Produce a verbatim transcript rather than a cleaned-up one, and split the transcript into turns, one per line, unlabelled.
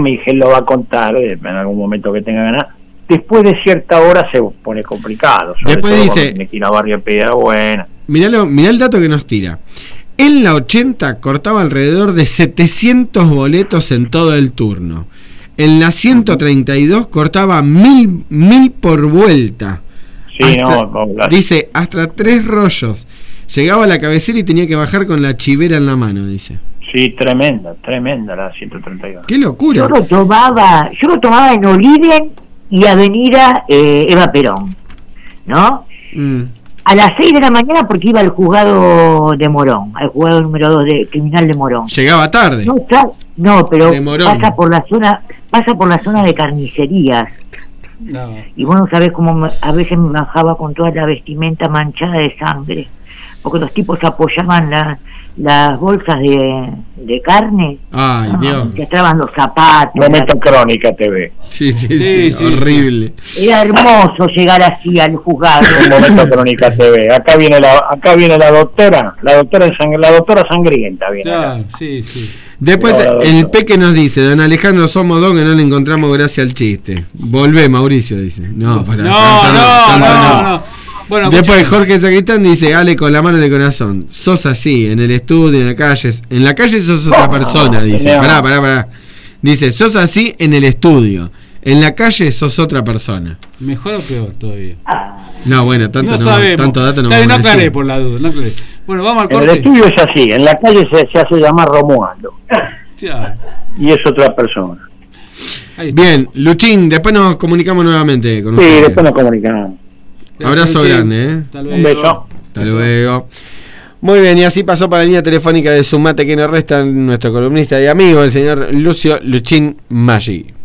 Miguel lo va a contar en algún momento que tenga ganas. Después de cierta hora se pone complicado.
Después dice,
tiene que ir a Barrio Piedrabuena.
Mirá, mirá el dato que nos tira. En la ochenta cortaba alrededor de setecientos boletos en todo el turno. En la ciento treinta y dos cortaba mil, mil por vuelta.
Sí,
hasta,
no, no la...
Dice, hasta tres rollos. Llegaba a la cabecera y tenía que bajar con la chivera en la mano, dice.
Sí, tremenda, tremenda la ciento treinta y dos.
¡Qué locura!
Yo lo tomaba, yo lo tomaba en Oliven y Avenida eh, Eva Perón, ¿no?
Mm.
A las seis de la mañana porque iba al juzgado de Morón, al juzgado número dos de criminal de Morón.
Llegaba tarde.
No, está, no pero
de
pasa por la zona, pasa por la zona de carnicerías.
No.
Y vos no sabés cómo me, a veces me bajaba con toda la vestimenta manchada de sangre, porque los tipos apoyaban la, las bolsas de, de carne.
Ay,
no,
Dios.
que traban los zapatos.
Momento la... Crónica T V.
Sí, sí, sí,
sí,
sí,
sí
horrible.
Sí. Era hermoso llegar así al juzgado.
Un Momento Crónica T V. Acá viene la, acá viene la doctora, la doctora, sang- la doctora sangrienta viene.
Claro, sí, sí.
Después
Ahora,
el
doctor.
Peque nos dice, don Alejandro, somos dos que no le encontramos gracia al chiste. Volvé, Mauricio, dice. No, para
No,
tanto
no,
tanto
no, no. Bueno,
Después
escucha.
Jorge Sacristán dice, Ale con la mano en el corazón. Sos así, en el estudio, en la calle. En la calle sos otra
Oh,
persona, dice.
tenemos.
Pará, pará, pará. Dice, sos así en el estudio. En la calle sos otra persona.
Mejor o peor todavía.
No, bueno, tanto
No
no,
sabemos.
tanto dato no
Está bien,
vamos
no
a
aclaré
decir.
por la duda, no aclaré. Bueno, vamos al
En el
corte.
estudio es así, en la calle se, se hace llamar Romualdo.
Ya,
Y es otra persona.
ahí está.
Bien, Luchín, después nos comunicamos nuevamente con
Sí,
ustedes.
después nos comunicamos.
Gracias,
Abrazo
Luchi.
grande, ¿eh?
Hasta luego.
Un beso.
Hasta luego. Muy bien, y así pasó para la línea telefónica de Sumate que nos resta nuestro columnista y amigo, el señor Lucio Luchín Maggi.